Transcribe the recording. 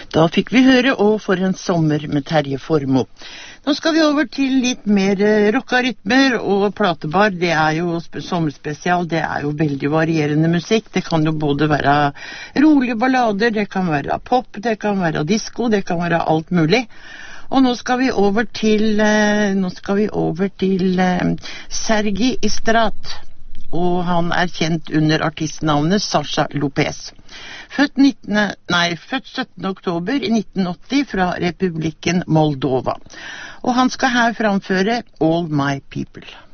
Da fikk vi høre «Å, for en sommer» med Terje Formoe. Nå skal vi over til litt mer rocka rytmer og platebar. Det jo sommerspesial, det jo veldig varierende musikk. Det kan jo både være rolige ballader, det kan være pop, det kan være disco, det kan være alt mulig. Og nå skal vi over til Sergi Istrat, og han kjent under artistnavnet Sasha Lopez. Født 17. oktober i 1980 fra Republikken Moldova. Og han skal her framføre All My People.